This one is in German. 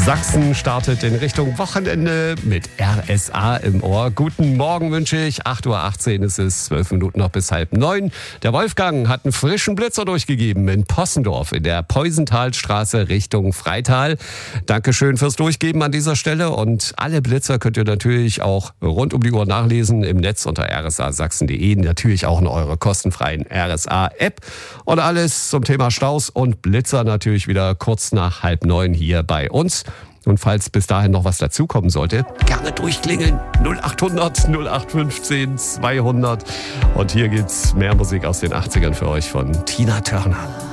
Sachsen startet in Richtung Wochenende mit RSA im Ohr. Guten Morgen wünsche ich. 8.18 Uhr ist es, 12 Minuten noch bis 8:30. Der Wolfgang hat einen frischen Blitzer durchgegeben in Possendorf in der Peusenthalstraße Richtung Freital. Dankeschön fürs Durchgeben an dieser Stelle. Und alle Blitzer könnt ihr natürlich auch rund um die Uhr nachlesen im Netz unter rsasachsen.de. Natürlich auch in eurer kostenfreien RSA-App. Und alles zum Thema Staus und Blitzer natürlich wieder kurz nach 8:30 hier bei uns. Und falls bis dahin noch was dazukommen sollte, gerne durchklingeln. 0800 0815 200. Und hier gibt's mehr Musik aus den 80ern für euch von Tina Turner.